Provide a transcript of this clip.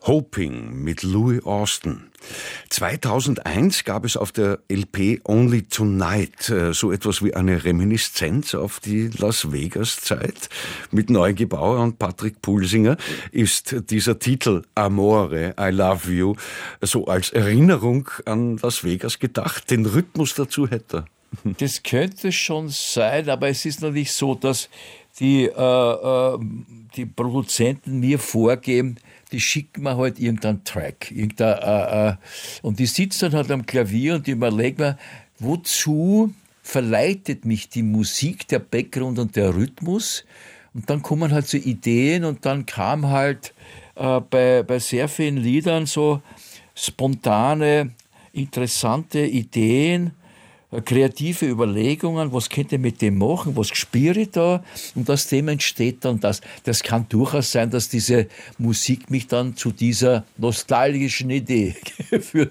Hoping mit Louis Austin. 2001 gab es auf der LP Only Tonight so etwas wie eine Reminiszenz auf die Las Vegas-Zeit. Mit Neugi Bauer und Patrick Pulsinger ist dieser Titel Amore, I Love You so als Erinnerung an Las Vegas gedacht. Den Rhythmus dazu hätte er. Das könnte schon sein, aber es ist natürlich so, dass die Produzenten mir vorgeben, die schicken mir halt irgendeinen Track. Und die sitzen dann halt am Klavier und die überlegen mir, wozu verleitet mich die Musik, der Background und der Rhythmus? Und dann kommen halt so Ideen und dann kam halt bei sehr vielen Liedern so spontane, interessante Ideen, kreative Überlegungen, was könnte ich mit dem machen, was spüre ich da, und aus dem entsteht dann das. Das kann durchaus sein, dass diese Musik mich dann zu dieser nostalgischen Idee geführt